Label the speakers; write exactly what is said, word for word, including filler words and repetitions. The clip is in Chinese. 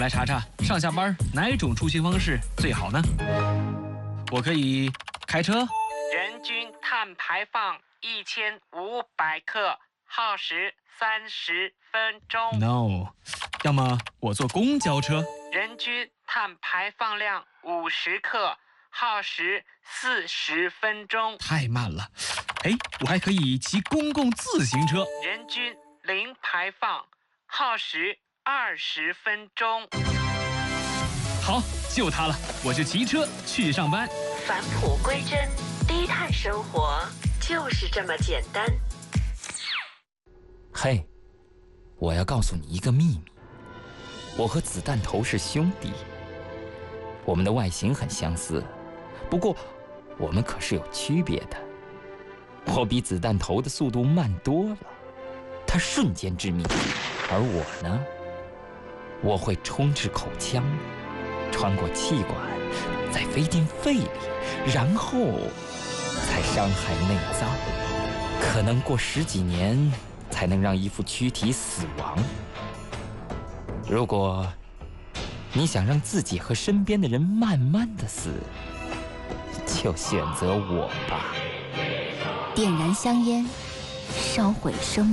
Speaker 1: 来查查上下班哪种出行方式最好呢？我可以开车。
Speaker 2: 人均碳排放一千五百克，耗时三十分钟。
Speaker 1: No， 要么我坐公交车。
Speaker 2: 人均碳排放量五十克，耗时四十分钟。
Speaker 1: 太慢了。哎，我还可以骑公共自行车。
Speaker 2: 人均零排放，耗时二十分钟。
Speaker 1: 好，就它了，我就骑车去上班。
Speaker 3: 返璞归真，低碳生活就是这么简单。
Speaker 4: 嘿，我要告诉你一个秘密，我和子弹头是兄弟，我们的外形很相似，不过我们可是有区别的。我比子弹头的速度慢多了，他瞬间致命，而我呢，我会冲至口腔，穿过气管，再飞进肺里，然后才伤害内脏，可能过十几年才能让一副躯体死亡。如果你想让自己和身边的人慢慢的死，就选择我吧。
Speaker 5: 点燃香烟，烧毁生命。